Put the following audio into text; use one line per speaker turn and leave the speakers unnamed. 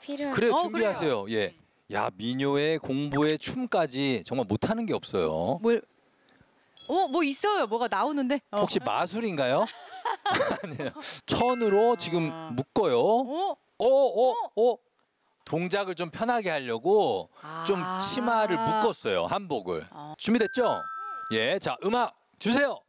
필요해.
그래
그래요.
준비하세요. 예. 야 미녀의 공부에 춤까지 정말 못하는 게 없어요.
뭘? 뭐 있어요. 뭐가 나오는데.
혹시 마술인가요? 아니에요. 천으로 지금 묶어요. 동작을 좀 편하게 하려고 좀 치마를 묶었어요. 한복을. 준비됐죠? 예, 자 음악 주세요.